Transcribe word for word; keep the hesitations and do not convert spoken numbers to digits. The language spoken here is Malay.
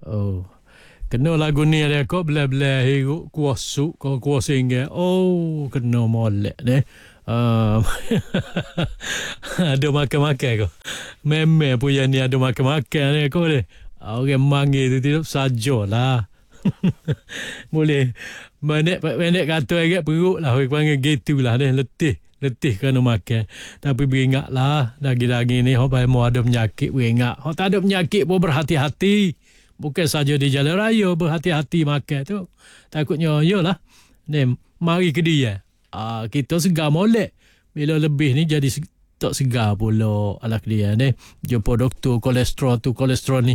Oh. Kena lagu ni dia kau belah-belah hirup kuasa kau kuasa ingat. Oh, kena molek deh. Uh, ada makan-makan kau. Memang punya ni ada makan-makan ni kau deh. Orang manggil tu tidak sajalah. Boleh menek-menek kata agak perut lah. Orang panggil gitu lah deh. Letih. Letih kena makan. Tapi beringatlah. Daging-daging ni orang mau ada penyakit beringat. Orang tak ada penyakit pun berhati-hati. Bukan saja di jalan raya berhati-hati makan tu. Takutnya yalah. Ni mari ke dia. Ah, kita segar molek. Bila lebih ni jadi tak segar pula ala ke dia ni. Jumpa doktor kolesterol tu kolesterol ni